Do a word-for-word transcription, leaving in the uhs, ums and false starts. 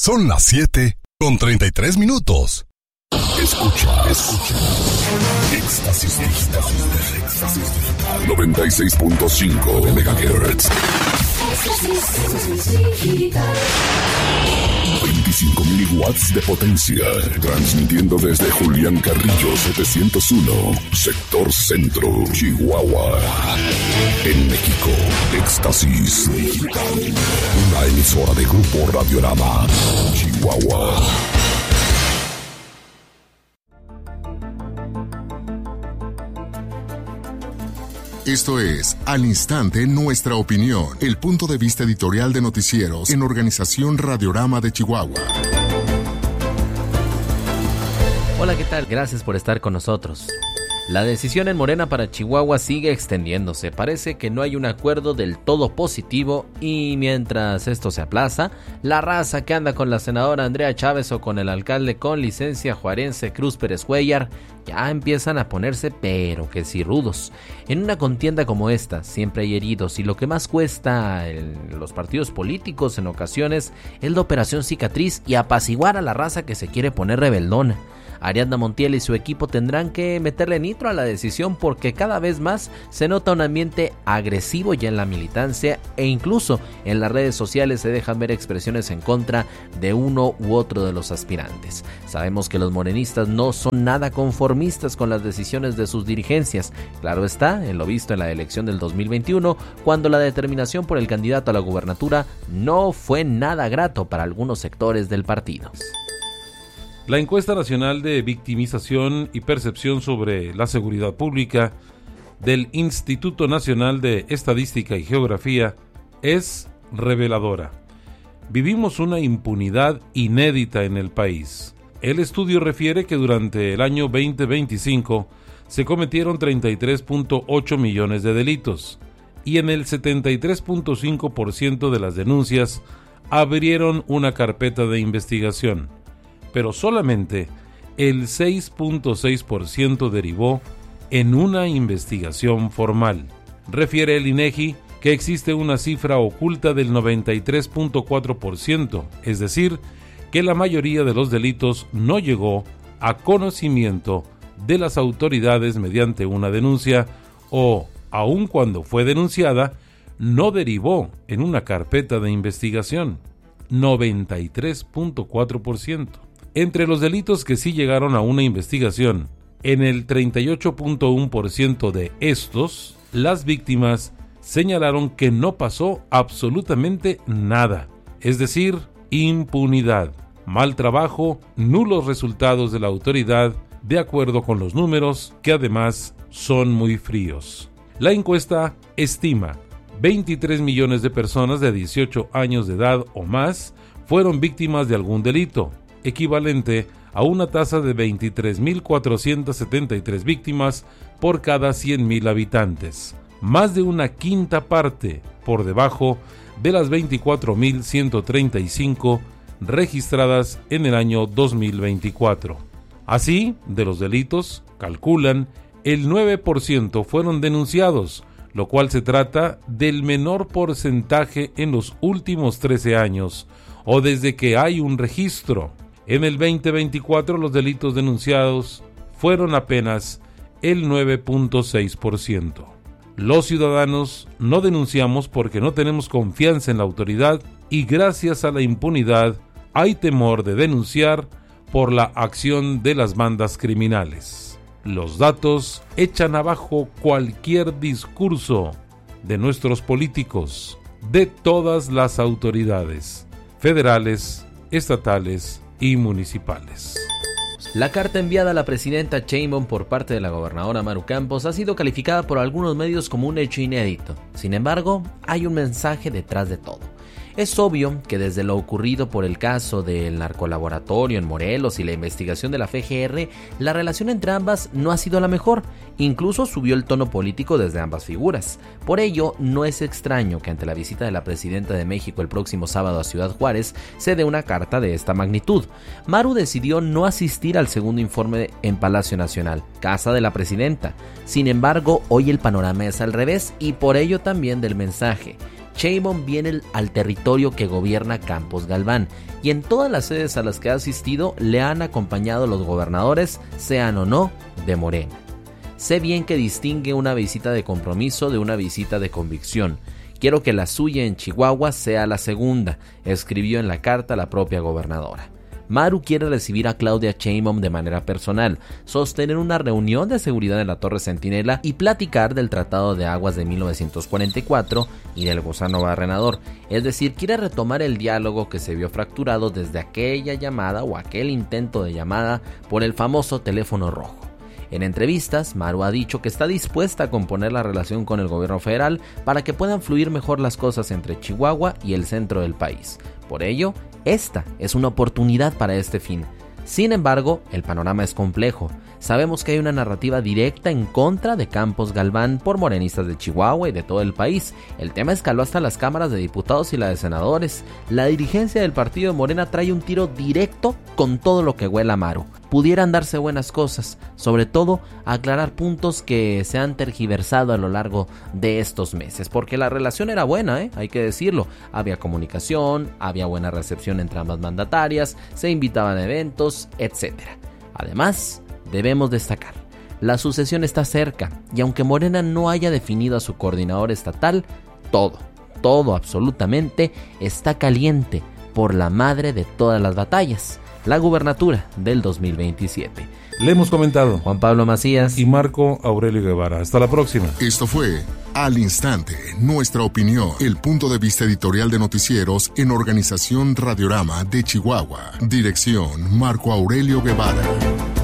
Son las siete con treinta y tres minutos. Escucha, escucha. Éxtasis Digital. Éxtasis Digital. noventa y seis punto cinco de megahertz. Éxtasis Digital. veinticinco mil watts de potencia. Transmitiendo desde Julián Carrillo setecientos uno, sector centro, Chihuahua. En México, Éxtasis Digital. Una emisora de Grupo Radiorama, Chihuahua. Esto es Al Instante Nuestra Opinión, el punto de vista editorial de noticieros en Organización Radiorama de Chihuahua. Hola, ¿qué tal? Gracias por estar con nosotros. La decisión en Morena para Chihuahua sigue extendiéndose. Parece que no hay un acuerdo del todo positivo y mientras esto se aplaza, la raza que anda con la senadora Andrea Chávez o con el alcalde con licencia juarense Cruz Pérez Cuellar ya empiezan a ponerse pero que sí rudos. En una contienda como esta siempre hay heridos y lo que más cuesta en los partidos políticos en ocasiones es la operación cicatriz y apaciguar a la raza que se quiere poner rebeldona. Ariadna Montiel y su equipo tendrán que meterle nitro a la decisión porque cada vez más se nota un ambiente agresivo ya en la militancia e incluso en las redes sociales se dejan ver expresiones en contra de uno u otro de los aspirantes. Sabemos que los morenistas no son nada conformistas con las decisiones de sus dirigencias. Claro está, en lo visto en la elección del dos mil veintiuno, cuando la determinación por el candidato a la gubernatura no fue nada grato para algunos sectores del partido. La encuesta nacional de victimización y percepción sobre la seguridad pública del Instituto Nacional de Estadística y Geografía es reveladora. Vivimos una impunidad inédita en el país. El estudio refiere que durante el año veinte veinticinco se cometieron treinta y tres punto ocho millones de delitos y en el setenta y tres punto cinco por ciento de las denuncias abrieron una carpeta de investigación. Pero solamente el seis punto seis por ciento derivó en una investigación formal. Refiere el INEGI que existe una cifra oculta del noventa y tres punto cuatro por ciento, es decir, que la mayoría de los delitos no llegó a conocimiento de las autoridades mediante una denuncia o, aun cuando fue denunciada, no derivó en una carpeta de investigación. noventa y tres punto cuatro por ciento. Entre los delitos que sí llegaron a una investigación, en el treinta y ocho punto uno por ciento de estos, las víctimas señalaron que no pasó absolutamente nada, es decir, impunidad, mal trabajo, nulos resultados de la autoridad, de acuerdo con los números, que además son muy fríos. La encuesta estima veintitrés millones de personas de dieciocho años de edad o más fueron víctimas de algún delito, equivalente a una tasa de veintitrés mil cuatrocientas setenta y tres víctimas por cada cien mil habitantes, más de una quinta parte por debajo de las veinticuatro mil ciento treinta y cinco registradas en el año dos mil veinticuatro. Así, de los delitos, calculan, el nueve por ciento fueron denunciados, lo cual se trata del menor porcentaje en los últimos trece años o desde que hay un registro. En el veinte veinticuatro los delitos denunciados fueron apenas el nueve punto seis por ciento. Los ciudadanos no denunciamos porque no tenemos confianza en la autoridad y gracias a la impunidad hay temor de denunciar por la acción de las bandas criminales. Los datos echan abajo cualquier discurso de nuestros políticos, de todas las autoridades, federales, estatales y municipales. La carta enviada a la presidenta Sheinbaum por parte de la gobernadora Maru Campos ha sido calificada por algunos medios como un hecho inédito. Sin embargo, hay un mensaje detrás de todo. Es obvio que desde lo ocurrido por el caso del narcolaboratorio en Morelos y la investigación de la F G R, la relación entre ambas no ha sido la mejor. Incluso subió el tono político desde ambas figuras. Por ello, no es extraño que ante la visita de la presidenta de México el próximo sábado a Ciudad Juárez se dé una carta de esta magnitud. Maru decidió no asistir al segundo informe en Palacio Nacional, casa de la presidenta. Sin embargo, hoy el panorama es al revés y por ello también del mensaje. Sheinbaum viene al territorio que gobierna Campos Galván y en todas las sedes a las que ha asistido le han acompañado los gobernadores, sean o no de Morena. Sé bien que distingue una visita de compromiso de una visita de convicción. Quiero que la suya en Chihuahua sea la segunda, escribió en la carta la propia gobernadora. Maru quiere recibir a Claudia Sheinbaum de manera personal, sostener una reunión de seguridad en la Torre Centinela y platicar del Tratado de Aguas de mil novecientos cuarenta y cuatro y del gusano barrenador. Es decir, quiere retomar el diálogo que se vio fracturado desde aquella llamada o aquel intento de llamada por el famoso teléfono rojo. En entrevistas, Maru ha dicho que está dispuesta a componer la relación con el gobierno federal para que puedan fluir mejor las cosas entre Chihuahua y el centro del país. Por ello, esta es una oportunidad para este fin. Sin embargo, el panorama es complejo. Sabemos que hay una narrativa directa en contra de Campos Galván por morenistas de Chihuahua y de todo el país. El tema escaló hasta las cámaras de diputados y la de senadores. La dirigencia del partido de Morena trae un tiro directo con todo lo que huela a Maru. Pudieran darse buenas cosas, sobre todo aclarar puntos que se han tergiversado a lo largo de estos meses, porque la relación era buena, ¿eh? Hay que decirlo. Había comunicación, había buena recepción entre ambas mandatarias, se invitaban a eventos, etcétera. Además, debemos destacar, la sucesión está cerca y aunque Morena no haya definido a su coordinador estatal, todo, todo absolutamente está caliente por la madre de todas las batallas, la gubernatura del dos mil veintisiete. Le hemos comentado Juan Pablo Macías y Marco Aurelio Guevara. Hasta la próxima. Esto fue Al Instante, nuestra opinión, el punto de vista editorial de noticieros en Organización Radiorama de Chihuahua. Dirección Marco Aurelio Guevara.